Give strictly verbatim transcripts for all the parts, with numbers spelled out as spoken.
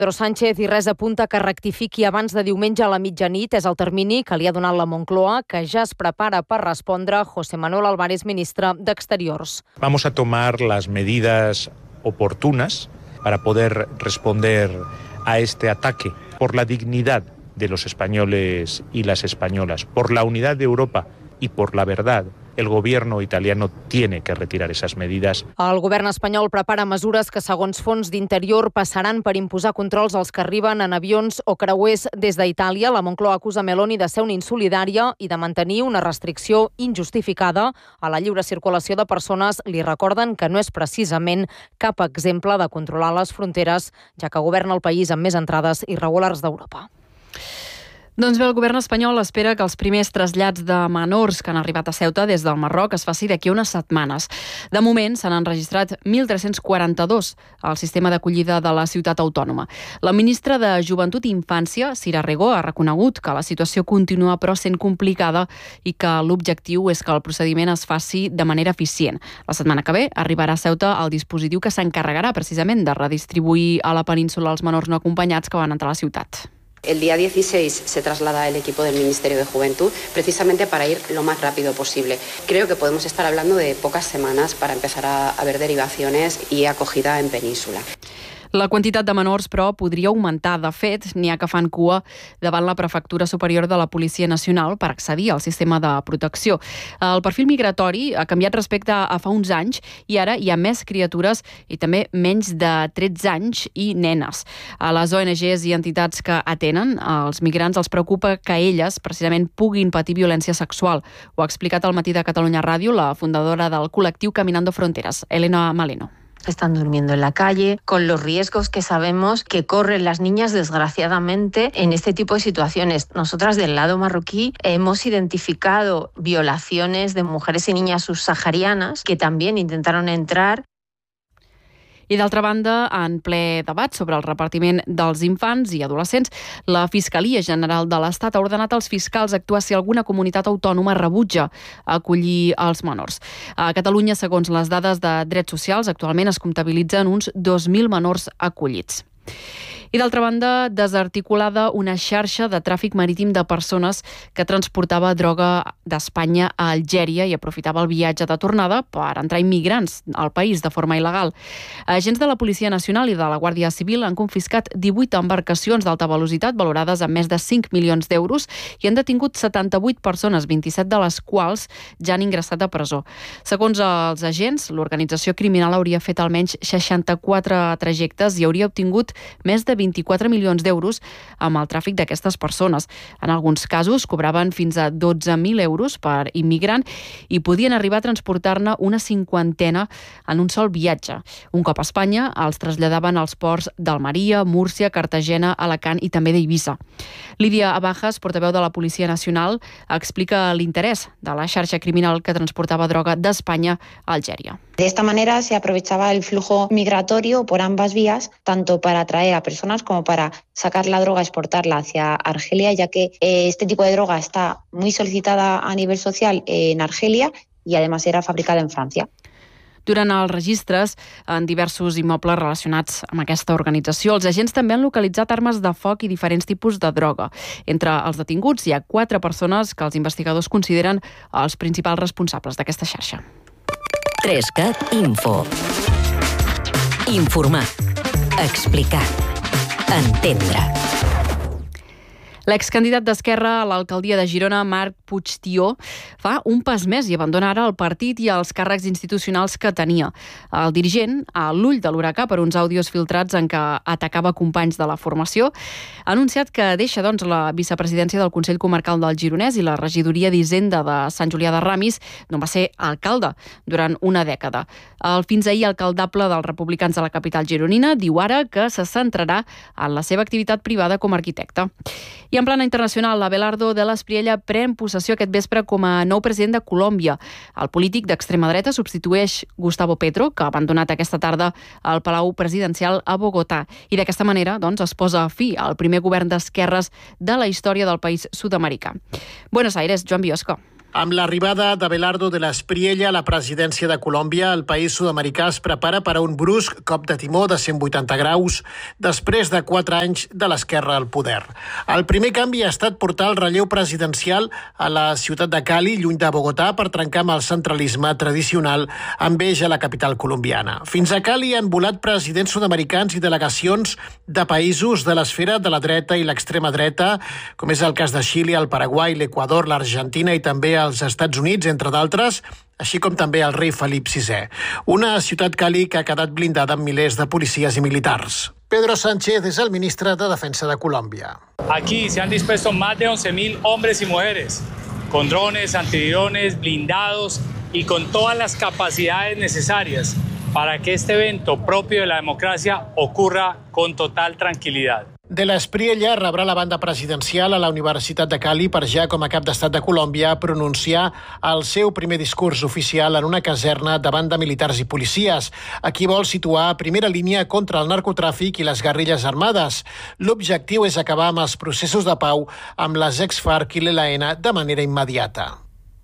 Pedro Sánchez i res apunta que rectifiqui abans de diumenge a la mitjanit. És el termini que li ha donat la Moncloa, que ja es prepara per respondre José Manuel Álvarez, ministre d'Exteriors. Vamos a tomar las medidas oportunas para poder responder a este ataque por la dignidad de los españoles y las españolas, por la unidad de Europa y por la verdad. El gobierno italiano tiene que retirar esas medidas. El govern espanyol prepara mesures que, segons fons d'Interior, passaran per imposar controls als que arriben en avions o creuers des d'Itàlia. La Moncloa acusa Meloni de ser una insolidària i de mantenir una restricció injustificada a la lliure circulació de persones. Li recorden que no és precisament cap exemple de controlar les fronteres, ja que governa el país amb més entrades irregulars d'Europa. Doncs bé, el govern espanyol espera que els primers trasllats de menors que han arribat a Ceuta des del Marroc es faci d'aquí unes setmanes. De moment, se n'han registrat mil tres-cents quaranta-dos al sistema d'acollida de la ciutat autònoma. La ministra de Joventut i Infància, Sira Rego, ha reconegut que la situació continua però sent complicada i que l'objectiu és que el procediment es faci de manera eficient. La setmana que ve arribarà a Ceuta el dispositiu que s'encarregarà precisament de redistribuir a la península els menors no acompanyats que van entrar a la ciutat. El día dieciséis se traslada el equipo del Ministerio de Juventud precisamente para ir lo más rápido posible. Creo que podemos estar hablando de pocas semanas para empezar a, a ver derivaciones y acogida en península. La quantitat de menors, però, podria augmentar. De fet, n'hi ha que fan cua davant la Prefectura Superior de la Policia Nacional per accedir al sistema de protecció. El perfil migratori ha canviat respecte a fa uns anys i ara hi ha més criatures i també menys de tretze anys i nenes. A les O N Ges i entitats que atenen els migrants els preocupa que elles, precisament, puguin patir violència sexual. Ho ha explicat al Matí de Catalunya Ràdio la fundadora del col·lectiu Caminando Fronteras, Elena Maleno. Están durmiendo en la calle, con los riesgos que sabemos que corren las niñas, desgraciadamente, en este tipo de situaciones. Nosotras, del lado marroquí, hemos identificado violaciones de mujeres y niñas subsaharianas que también intentaron entrar. I d'altra banda, en ple debat sobre el repartiment dels infants i adolescents, la Fiscalia General de l'Estat ha ordenat als fiscals actuar si alguna comunitat autònoma rebutja acollir els menors. A Catalunya, segons les dades de drets socials, actualment es comptabilitzen uns dos mil menors acollits. I d'altra banda, desarticulada una xarxa de tràfic marítim de persones que transportava droga d'Espanya a Algèria i aprofitava el viatge de tornada per entrar immigrants al país de forma il·legal. Agents de la Policia Nacional i de la Guàrdia Civil han confiscat divuit embarcacions d'alta velocitat valorades amb més de cinc milions d'euros i han detingut setanta-vuit persones, vint-i-set de les quals ja han ingressat a presó. Segons els agents, l'organització criminal hauria fet almenys seixanta-quatre trajectes i hauria obtingut més de vint-i-quatre milions d'euros amb el tràfic d'aquestes persones. En alguns casos cobraven fins a dotze mil euros per immigrant i podien arribar a transportar-ne una cinquantena en un sol viatge. Un cop a Espanya, els traslladaven als ports d'Almeria, Múrcia, Cartagena, Alacant i també d'Eivissa. Lídia Abajas, portaveu de la Policia Nacional, explica l'interès de la xarxa criminal que transportava droga d'Espanya a Algèria. De esta manera se aprovechaba el flujo migratorio por ambas vías, tanto para atraer a personas como para sacar la droga, exportarla hacia Argelia, ya que eh, este tipo de droga está muy solicitada a nivel social en Argelia y además era fabricada en Francia. Durant els registres en diversos immobles relacionats amb aquesta organització, els agents també han localitzat armes de foc i diferents tipus de droga. Entre els detinguts hi ha quatre persones que els investigadors consideren els principals responsables d'aquesta xarxa. Trescat Info. Informar. Explicar. Entendre. L'excandidat d'Esquerra a l'alcaldia de Girona, Marc Puigtió, fa un pas més i abandona ara el partit i els càrrecs institucionals que tenia. El dirigent, a l'ull de l'huracà per uns àudios filtrats en què atacava companys de la formació, ha anunciat que deixa doncs, la vicepresidència del Consell Comarcal del Gironès i la regidoria d'Hisenda de Sant Julià de Ramis, d'on va ser alcalde durant una dècada. El fins ahir alcaldable dels republicans de la capital gironina diu ara que se centrarà en la seva activitat privada com a arquitecte. I en plana internacional, Abelardo de l'Espriella pren possessió aquest vespre com a nou president de Colòmbia. El polític d'extrema dreta substitueix Gustavo Petro, que ha abandonat aquesta tarda el Palau Presidencial a Bogotà. I d'aquesta manera doncs, es posa a fi al primer govern d'esquerres de la història del país sud-americà. Buenos Aires, Joan Biosco. Amb l'arribada d'Abelardo de la Espriella a la presidència de Colòmbia, el país sud-americà es prepara per a un brusc cop de timó de cent vuitanta graus després de quatre anys de l'esquerra al poder. El primer canvi ha estat portar el relleu presidencial a la ciutat de Cali, lluny de Bogotà, per trencar amb el centralisme tradicional amb eix a la capital colombiana. Fins a Cali han volat presidents sud-americans i delegacions de països de l'esfera de la dreta i l'extrema dreta, com és el cas de Xile, el Paraguai, l'Equador, l'Argentina i també als Estats Units, entre d'altres, així com també el rei Felip sisè. Una ciutat Cali que ha quedat blindada amb milers de policies i militars. Pedro Sánchez és el ministre de Defensa de Colòmbia. Aquí se han dispuesto más de once mil hombres y mujeres, con drones, antidrones, blindados y con todas las capacidades necesarias para que este evento propio de la democracia ocurra con total tranquilidad. De la Espriella rebrà la banda presidencial a la Universitat de Cali per ja, com a cap d'estat de Colòmbia, pronunciar el seu primer discurs oficial en una caserna davant de militars i policies. Aquí vol situar a primera línia contra el narcotràfic i les guerrilles armades. L'objectiu és acabar amb els processos de pau amb les ex-FARC i l'E L N de manera immediata.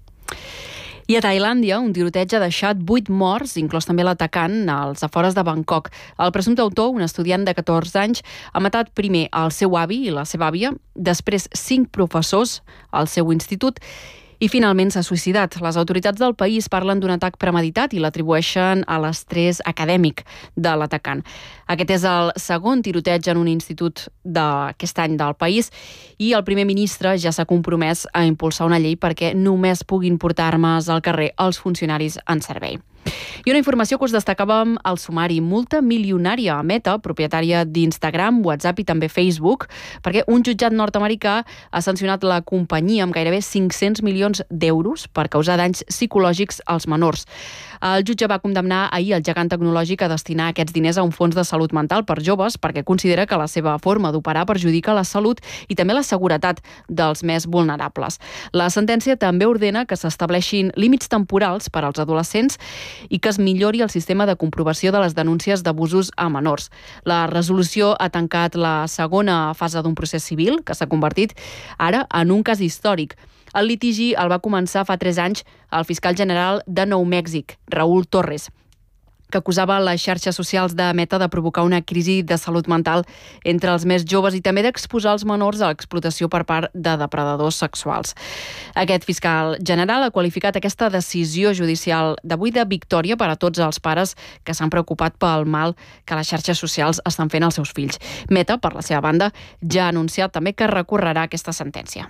I a Tailàndia, un tiroteig ha deixat vuit morts, inclòs també l'atacant, als afores de Bangkok. El presumpte autor, un estudiant de catorze anys, ha matat primer el seu avi i la seva àvia, després cinc professors al seu institut i finalment s'ha suïcidat. Les autoritats del país parlen d'un atac premeditat i l'atribueixen a l'estrès acadèmic de l'atacant. Aquest és el segon tiroteig en un institut d'aquest any del país i el primer ministre ja s'ha compromès a impulsar una llei perquè només puguin portar armes al carrer els funcionaris en servei. I una informació que us destacàvem al sumari: multa milionària a Meta, propietària d'Instagram, WhatsApp i també Facebook, perquè un jutjat nord-americà ha sancionat la companyia amb gairebé cinc-cents milions d'euros per causar danys psicològics als menors. El jutge va condemnar ahir el gegant tecnològic a destinar aquests diners a un fons de salut mental per joves perquè considera que la seva forma d'operar perjudica la salut i també la seguretat dels més vulnerables. La sentència també ordena que s'estableixin límits temporals per als adolescents i que es millori el sistema de comprovació de les denúncies d'abusos a menors. La resolució ha tancat la segona fase d'un procés civil que s'ha convertit ara en un cas històric. El litigi el va començar fa tres anys el fiscal general de Nou Mèxic, Raúl Torres, que acusava les xarxes socials de Meta de provocar una crisi de salut mental entre els més joves i també d'exposar els menors a l'explotació per part de depredadors sexuals. Aquest fiscal general ha qualificat aquesta decisió judicial d'avui de victòria per a tots els pares que s'han preocupat pel mal que les xarxes socials estan fent als seus fills. Meta, per la seva banda, ja ha anunciat també que recorrerà aquesta sentència.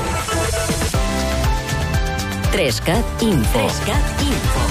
Trescat Info. Trescat Info.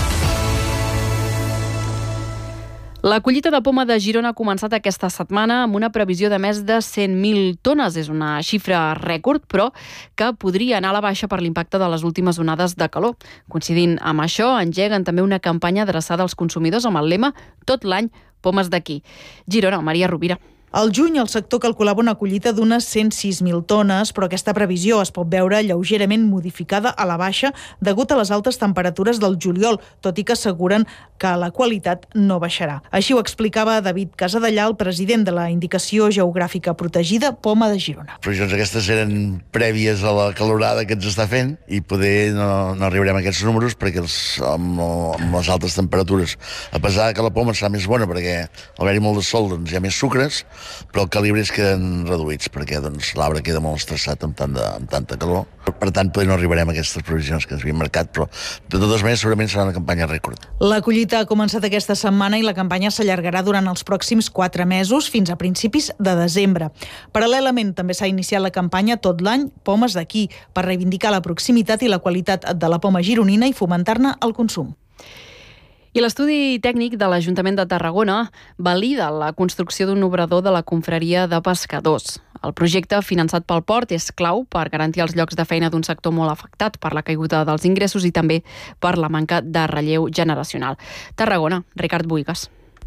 La collita de poma de Girona ha començat aquesta setmana amb una previsió de més de cent mil tones. És una xifra rècord, però que podria anar a la baixa per l'impacte de les últimes onades de calor. Coincidint amb això, engeguen també una campanya adreçada als consumidors amb el lema "Tot l'any, pomes d'aquí". Girona, Maria Rovira. Al juny el sector calculava una collita d'unes cent sis mil tones, però aquesta previsió es pot veure lleugerament modificada a la baixa degut a les altes temperatures del juliol, tot i que asseguren que la qualitat no baixarà. Així ho explicava David Casadellà, el president de la Indicació Geogràfica Protegida Poma de Girona. Les previsions aquestes eren prèvies a la calorada que ens està fent i poder no, no arribarem a aquests números perquè els, amb, amb les altes temperatures, a pesar que la poma serà més bona perquè al haver-hi molt de sol doncs, hi ha més sucres, però els calibres queden reduïts perquè doncs, l'arbre queda molt estressat amb, tant de, amb tanta calor. Per tant, potser no arribarem a aquestes previsions que ens havien marcat, però de totes maneres segurament serà una campanya rècord. La collita ha començat aquesta setmana i la campanya s'allargarà durant els pròxims quatre mesos fins a principis de desembre. Paral·lelament també s'ha iniciat la campanya Tot l'any, pomes d'aquí, per reivindicar la proximitat i la qualitat de la poma gironina i fomentar-ne el consum. I l'estudi tècnic de l'Ajuntament de Tarragona valida la construcció d'un obrador de la confraria de pescadors. El projecte, finançat pel port, és clau per garantir els llocs de feina d'un sector molt afectat per la caiguda dels ingressos i també per la manca de relleu generacional. Tarragona, Ricard Buigas.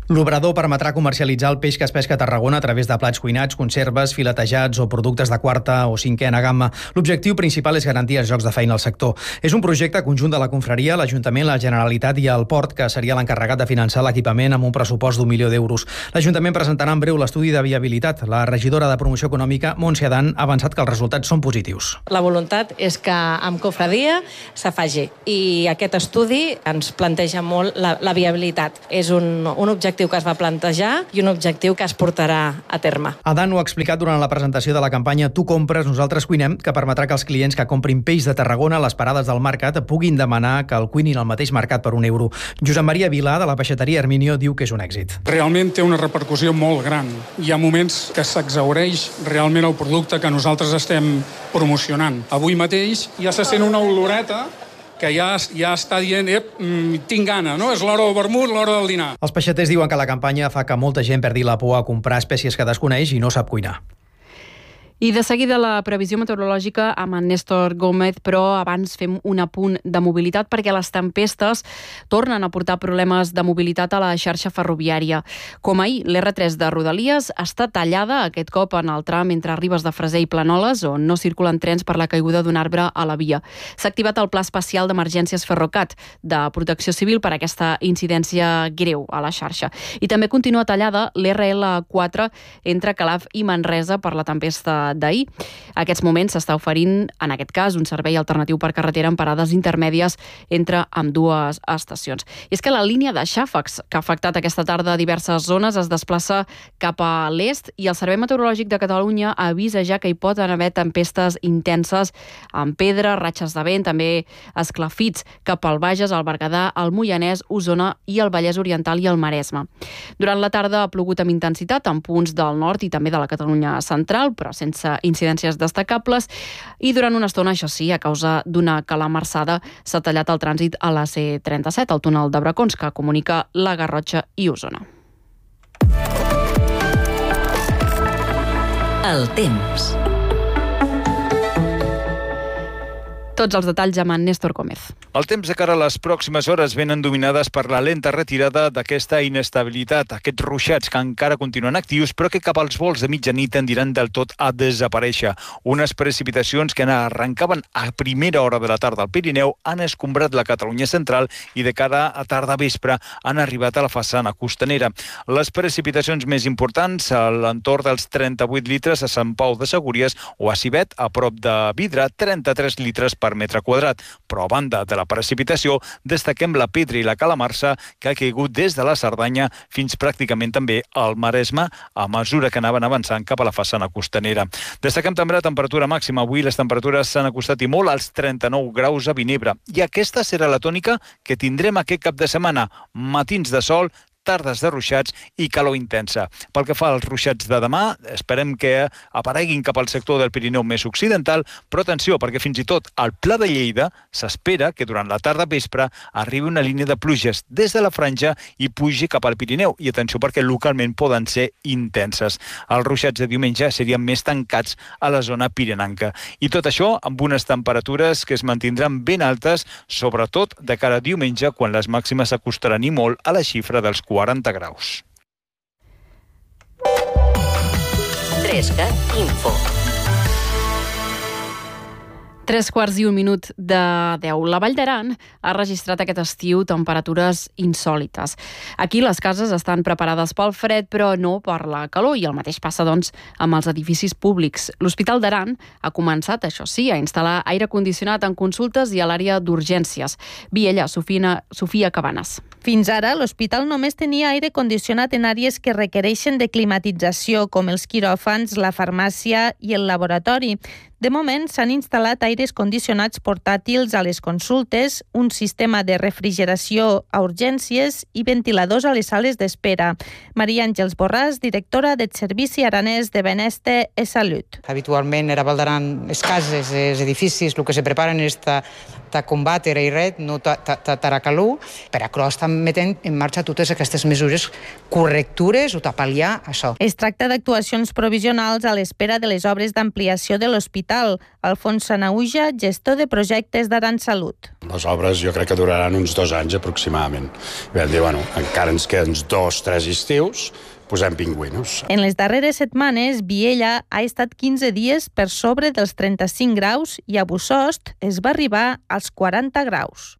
L'obrador permetrà comercialitzar el peix que es pesca a Tarragona a través de plats cuinats, conserves, filetejats o productes de quarta o cinquena gamma. L'objectiu principal és garantir els llocs de feina al sector. És un projecte conjunt de la Confraria, l'Ajuntament, la Generalitat i el Port, que seria l'encarregat de finançar l'equipament amb un pressupost d'un milió d'euros. L'Ajuntament presentarà en breu l'estudi de viabilitat. La regidora de Promoció Econòmica, Montse Adán, ha avançat que els resultats són positius. La voluntat és que amb Confraria se faci i aquest estudi ens planteja molt la, la viabilitat. És un, un objectiu que es va plantejar i un objectiu que es portarà a terme. Adán ho ha explicat durant la presentació de la campanya Tu compres, nosaltres cuinem, que permetrà que els clients que comprin peix de Tarragona a les parades del mercat puguin demanar que el cuinin al mateix mercat per un euro. Josep Maria Vilà, de la peixateria Herminio, diu que és un èxit. Realment té una repercussió molt gran. Hi ha moments que s'exhaureix realment el producte que nosaltres estem promocionant. Avui mateix ja se sent una oloreta que ja, ja està dient, ep, tinc gana, no? És l'hora del vermut, l'hora del dinar. Els peixaters diuen que la campanya fa que molta gent perdi la por a comprar espècies que desconeix i no sap cuinar. I de seguida la previsió meteorològica amb en Néstor Gómez, però abans fem un apunt de mobilitat perquè les tempestes tornen a portar problemes de mobilitat a la xarxa ferroviària. Com ahir, l'R tres de Rodalies està tallada aquest cop en el tram entre Ribes de Freser i Planoles, on no circulen trens per la caiguda d'un arbre a la via. S'ha activat el Pla Especial d'Emergències Ferrocat de Protecció Civil per aquesta incidència greu a la xarxa. I també continua tallada l'R L quatre entre Calaf i Manresa per la tempesta d'ahir. Aquests moments s'està oferint, en aquest cas, un servei alternatiu per carretera en parades intermèdies entre ambdues estacions. I és que la línia de xàfecs que ha afectat aquesta tarda diverses zones es desplaça cap a l'est i el Servei Meteorològic de Catalunya avisa ja que hi pot haver tempestes intenses amb pedra, ratxes de vent, també esclafits cap al Bages, al Berguedà, al Moianès, Osona i el Vallès Oriental i el Maresme. Durant la tarda ha plogut amb intensitat en punts del nord i també de la Catalunya central, però sense incidències destacables, i durant una estona, això sí, a causa d'una calamarsada, s'ha tallat el trànsit a la C trenta-set, al túnel de Bracons, que comunica la Garrotxa i Osona. El temps. Tots els detalls amb en Néstor Gómez. El temps de cara a les pròximes hores venen dominades per la lenta retirada d'aquesta inestabilitat, aquests ruixats que encara continuen actius, però que cap als volts de mitjanit tendiran del tot a desaparèixer. Unes precipitacions que arrencaven a primera hora de la tarda al Pirineu han escombrat la Catalunya central i de cara a tarda vespre han arribat a la façana costanera. Les precipitacions més importants a l'entorn dels trenta-vuit litres a Sant Pau de Segúries o a Civet, a prop de Vidre, trenta-tres litres per metre quadrat. Però a banda de la precipitació, destaquem la pedra i la calamarsa que ha caigut des de la Cerdanya fins pràcticament també al Maresme a mesura que anaven avançant cap a la façana costanera. Destaquem també la temperatura màxima. Avui les temperatures s'han acostat i molt als trenta-nou graus a Vinebre. I aquesta serà la tònica que tindrem aquest cap de setmana. Matins de sol, tardes de ruixats i calor intensa. Pel que fa als ruixats de demà, esperem que apareguin cap al sector del Pirineu més occidental, però atenció, perquè fins i tot al Pla de Lleida s'espera que durant la tarda vespre arribi una línia de pluges des de la franja i pugi cap al Pirineu. I atenció, perquè localment poden ser intenses. Els ruixats de diumenge serien més tancats a la zona pirenenca. I tot això amb unes temperatures que es mantindran ben altes, sobretot de cara a diumenge, quan les màximes s'acostaran i molt a la xifra dels quaranta graus. trescat Info. Tres quarts i un minut de deu. La Vall d'Aran ha registrat aquest estiu temperatures insòlites. Aquí les cases estan preparades pel fred, però no per la calor, i el mateix passa, doncs, amb els edificis públics. L'Hospital d'Aran ha començat, això sí, a instal·lar aire condicionat en consultes i a l'àrea d'urgències. Viella, Sofia, Sofia Cabanes. Fins ara, l'hospital només tenia aire condicionat en àrees que requereixen de climatització, com els quiròfans, la farmàcia i el laboratori. De moment, s'han instal·lat aires condicionats portàtils a les consultes, un sistema de refrigeració a urgències i ventiladors a les sales d'espera. Maria Àngels Borràs, directora del Servici Aranès de Benestar i Salut. Habitualment, a Vall d'Aran, les cases, els edificis, el que se preparen en aquesta de combatre i res, no t'aracalú, per això estan metent en marxa totes aquestes mesures correctures o de pal·liar això. Es tracta d'actuacions provisionals a l'espera de les obres d'ampliació de l'hospital. Alfons Sanauja, gestor de projectes d'Aransalut. Les obres jo crec que duraran uns dos anys aproximadament. I vam dir, bueno, encara ens queden dos, tres estius, posem pingüinos. En les darreres setmanes, Viella ha estat quinze dies per sobre dels trenta-cinc graus i a Bussost es va arribar als quaranta graus.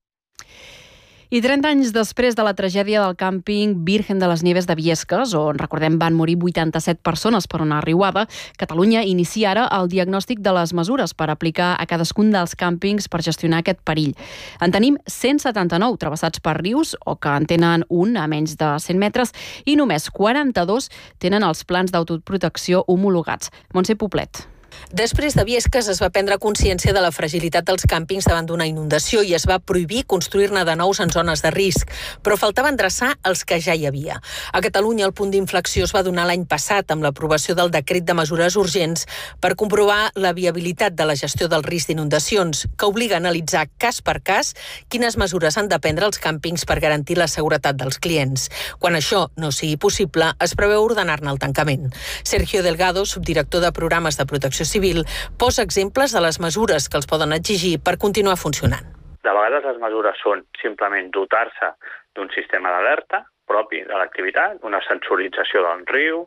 I trenta anys després de la tragèdia del càmping Virgen de les Nieves de Biescas, on, recordem, van morir vuitanta-set persones per una riuada, Catalunya inicia ara el diagnòstic de les mesures per aplicar a cadascun dels càmpings per gestionar aquest perill. En tenim cent setanta-nou travessats per rius, o que en tenen un a menys de cent metres, i només quaranta-dos tenen els plans d'autoprotecció homologats. Montse Poblet. Després de Biescas es va prendre consciència de la fragilitat dels càmpings davant d'una inundació i es va prohibir construir-ne de nous en zones de risc, però faltava endreçar els que ja hi havia. A Catalunya el punt d'inflexió es va donar l'any passat amb l'aprovació del decret de mesures urgents per comprovar la viabilitat de la gestió del risc d'inundacions, que obliga a analitzar cas per cas quines mesures han de prendre els càmpings per garantir la seguretat dels clients. Quan això no sigui possible, es preveu ordenar-ne el tancament. Sergio Delgado, subdirector de programes de protecció civil, posa exemples de les mesures que els poden exigir per continuar funcionant. De vegades les mesures són simplement dotar-se d'un sistema d'alerta propi de l'activitat, una sensorització del riu,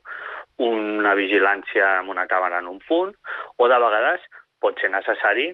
una vigilància amb una càmera en un punt, o de vegades pot ser necessari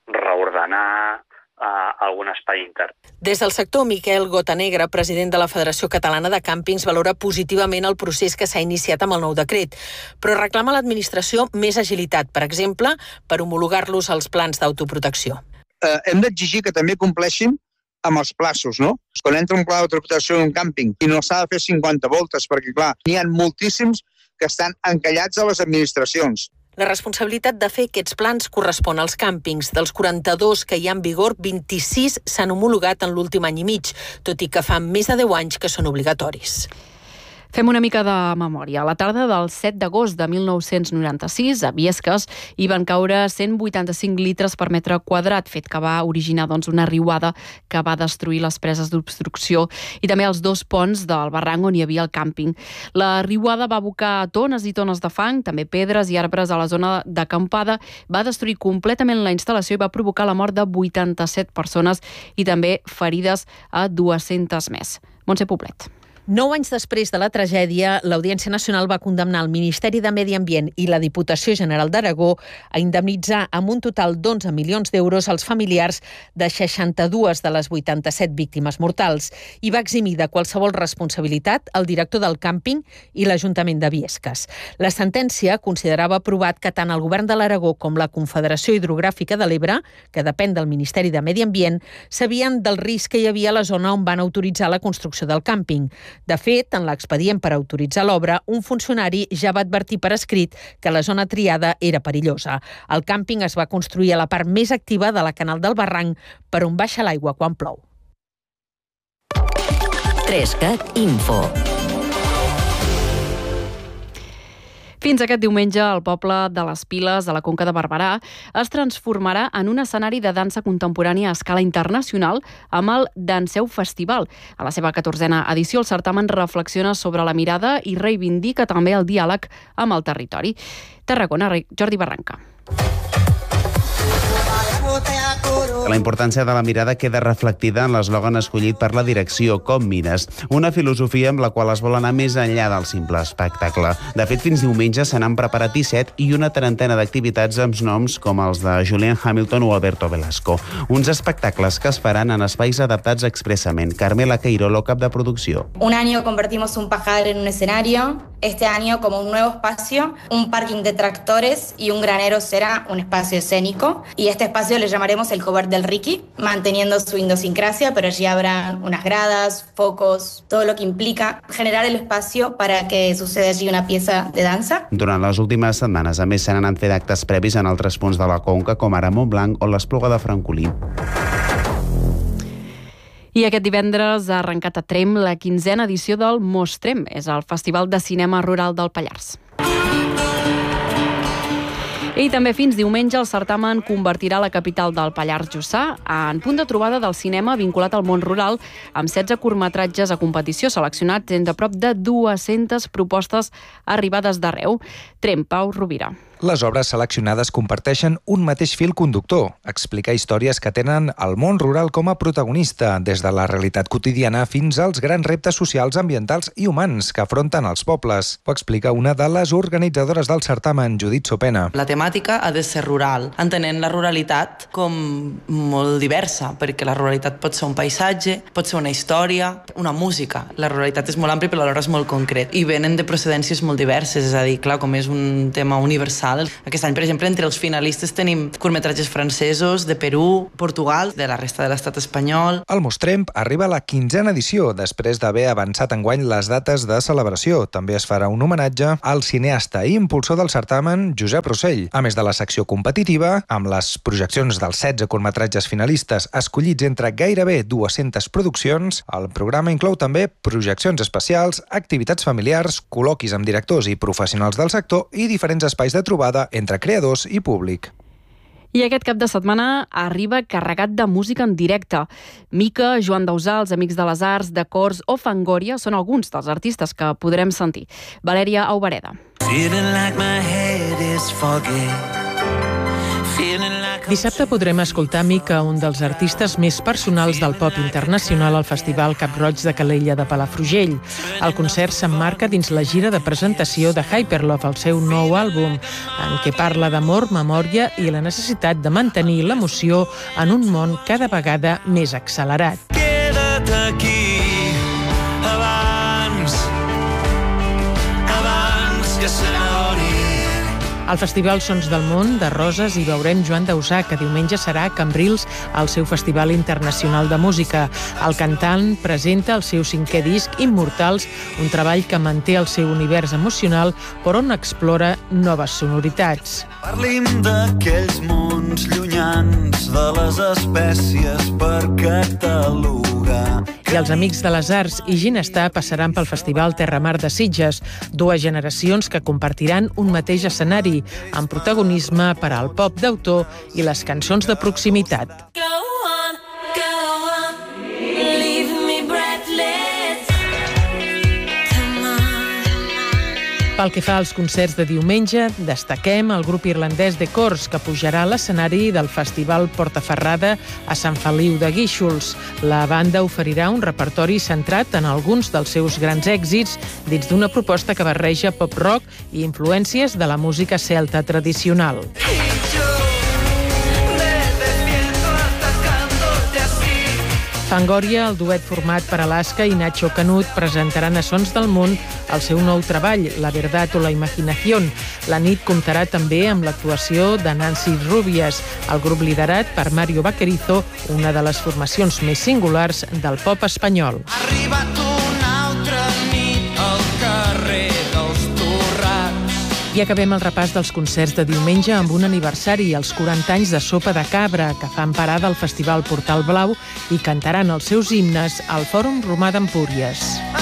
reordenar a algun espai intern. Des del sector, Miquel Gotanegra, president de la Federació Catalana de Càmpings, valora positivament el procés que s'ha iniciat amb el nou decret, però reclama a l'administració més agilitat, per exemple, per homologar-los als plans d'autoprotecció. Eh, hem d'exigir que també compleixin amb els plaços, no? Quan entra un pla d'autoprotecció en un càmping i no s'ha de fer cinquanta voltes, perquè, clar, n'hi ha moltíssims que estan encallats a les administracions. La responsabilitat de fer aquests plans correspon als càmpings. Dels quaranta-dos que hi ha en vigor, vint-i-sis s'han homologat en l'últim any i mig, tot i que fa més de deu anys que són obligatoris. Fem una mica de memòria. A la tarda del set d'agost de mil nou-cents noranta-sis, a Biescas, hi van caure cent vuitanta-cinc litres per metre quadrat, fet que va originar doncs, una riuada que va destruir les preses d'obstrucció i també els dos ponts del barranc on hi havia el càmping. La riuada va abocar tones i tones de fang, també pedres i arbres a la zona d'acampada, va destruir completament la instal·lació i va provocar la mort de vuitanta-set persones i també ferides a dues-centes més. Montse Poblet. Nou anys després de la tragèdia, l'Audiència Nacional va condemnar el Ministeri de Medi Ambient i la Diputació General d'Aragó a indemnitzar amb un total d'onze milions d'euros als familiars de seixanta-dues de les vuitanta-set víctimes mortals i va eximir de qualsevol responsabilitat el director del càmping i l'Ajuntament de Biescas. La sentència considerava provat que tant el Govern de l'Aragó com la Confederació Hidrogràfica de l'Ebre, que depèn del Ministeri de Medi Ambient, sabien del risc que hi havia a la zona on van autoritzar la construcció del càmping. De fet, en l'expedient per autoritzar l'obra, un funcionari ja va advertir per escrit que la zona triada era perillosa. El càmping es va construir a la part més activa de la Canal del Barranc, per on baixa l'aigua quan plou. Trescat Info. Fins aquest diumenge, el poble de les Piles, a la Conca de Barberà, es transformarà en un escenari de dansa contemporània a escala internacional amb el Danseu Festival. A la seva catorzena edició, el certamen reflexiona sobre la mirada i reivindica també el diàleg amb el territori. Tarragona, Jordi Barranca. La importància de la mirada queda reflectida en l'eslògan escollit per la direcció Com mires, una filosofia amb la qual es vol anar més enllà del simple espectacle. De fet, fins diumenge se n'han preparat disset i una trentena d'activitats amb noms com els de Julian Hamilton o Alberto Velasco. Uns espectacles que es faran en espais adaptats expressament. Carmela Queirolo, cap de producció. Un año convertimos un pajar en un escenario, este año como un nuevo espacio, un parking de tractores y un granero será un espacio escénico y este espacio le llamaremos el Cover del Ricky, manteniendo su idiosincrasia, pero allí habrá unas gradas, focos, todo lo que implica generar el espacio para que suceda allí una pieza de dansa. Durant les últimes setmanes, a més, se n'han fet actes previs en altres punts de la Conca, com ara Montblanc o l'Espluga de Francolí. I aquest divendres ha arrencat a Tremp la quinzena edició del Mostrem, és el Festival de Cinema Rural del Pallars. I també fins diumenge el certamen convertirà la capital del Pallars Jussà en punt de trobada del cinema vinculat al món rural, amb setze curtmetratges a competició seleccionats entre prop de dues-centes propostes arribades d'arreu. Trem, Pau Rovira. Les obres seleccionades comparteixen un mateix fil conductor, explicar històries que tenen el món rural com a protagonista, des de la realitat quotidiana fins als grans reptes socials, ambientals i humans que afronten els pobles. Ho explica una de les organitzadores del certamen, Judit Sopena. La temàtica ha de ser rural, entenent la ruralitat com molt diversa, perquè la ruralitat pot ser un paisatge, pot ser una història, una música. La ruralitat és molt àmplia però alhora és molt concret i venen de procedències molt diverses, és a dir, clar, com és un tema universal. Aquest any, per exemple, entre els finalistes tenim curtmetratges francesos, de Perú, Portugal, de la resta de l'estat espanyol. El Mostremp arriba a la quinzena edició, després d'haver avançat enguany les dates de celebració. També es farà un homenatge al cineasta i impulsor del certamen, Josep Rossell. A més de la secció competitiva, amb les projeccions dels setze curtmetratges finalistes escollits entre gairebé dues-centes produccions, el programa inclou també projeccions especials, activitats familiars, col·loquis amb directors i professionals del sector i diferents espais de trobada entre creadors i públic. I aquest cap de setmana arriba carregat de música en directe. Mica, Joan Dausà, els Amics de les Arts, de Cors o Fangoria són alguns dels artistes que podrem sentir. Valèria Aubareda. Dissabte podrem escoltar Mica, un dels artistes més personals del pop internacional al Festival Cap-roig de Calella de Palafrugell. El concert s'emmarca dins la gira de presentació de Hyperlove, el seu nou àlbum, en què parla d'amor, memòria i la necessitat de mantenir l'emoció en un món cada vegada més accelerat. Queda't aquí abans, abans que s'adoni. Al Festival Sons del Món de Roses hi veurem Joan Dausà, que diumenge serà a Cambrils al seu Festival Internacional de Música. El cantant presenta el seu cinquè disc, Immortals, un treball que manté el seu univers emocional, però on explora noves sonoritats. Parlim d'aquells mons llunyans, de les espècies per catalogar. I els Amics de les Arts i Ginestar passaran pel Festival Terramar de Sitges, dues generacions que compartiran un mateix escenari, amb protagonisme per al pop d'autor i les cançons de proximitat. Pel que fa als concerts de diumenge, destaquem el grup irlandès de Cors, que pujarà a l'escenari del Festival Portaferrada a Sant Feliu de Guíxols. La banda oferirà un repertori centrat en alguns dels seus grans èxits dins d'una proposta que barreja pop-rock i influències de la música celta tradicional. Fangoria, el duet format per Alaska i Nacho Canut, presentaran a Sons del Món el seu nou treball, La Verdad o la Imaginación. La nit comptarà també amb l'actuació de Nancy Rubias, el grup liderat per Mario Vaquerizo, una de les formacions més singulars del pop espanyol. Ha arribat una altra nit al carrer dels Torrats. I acabem el repàs dels concerts de diumenge amb un aniversari, els quaranta anys de Sopa de Cabra, que fan parada al Festival Portal Blau i cantaran els seus himnes al Fòrum Romà d'Empúries.